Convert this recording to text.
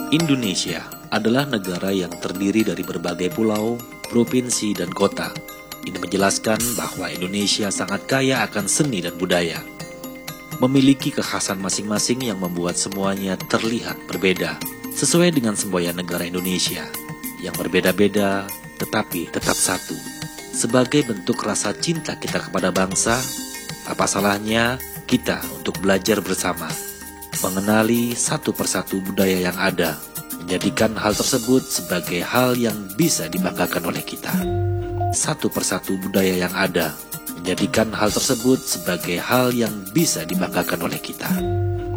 Indonesia adalah negara yang terdiri dari berbagai pulau, provinsi, dan kota. Ini menjelaskan bahwa Indonesia sangat kaya akan seni dan budaya. Memiliki kekhasan masing-masing yang membuat semuanya terlihat berbeda, sesuai dengan semboyan negara Indonesia, yang berbeda-beda tetapi tetap satu. Sebagai bentuk rasa cinta kita kepada bangsa, apa salahnya kita untuk belajar bersama, mengenali satu persatu budaya yang ada, menjadikan hal tersebut sebagai hal yang bisa dibanggakan oleh kita. Satu persatu budaya yang ada, menjadikan hal tersebut sebagai hal yang bisa dibanggakan oleh kita.